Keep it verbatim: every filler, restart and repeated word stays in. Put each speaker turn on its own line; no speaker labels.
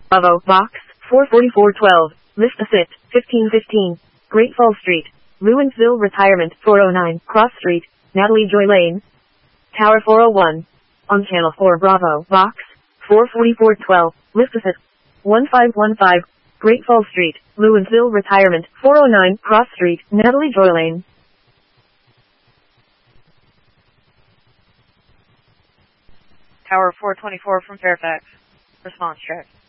Bravo, box, four forty-four twelve, list assist, fifteen fifteen, Great Falls Street, Lewinsville Retirement, four oh nine, Cross Street, Natalie Joy Lane, Tower four oh one, on channel four Bravo, box, four forty-four twelve, list assist, one five one five, Great Falls Street, Lewinsville Retirement, four oh nine, Cross Street, Natalie Joy Lane.
Tower four twenty-four from Fairfax. Response check.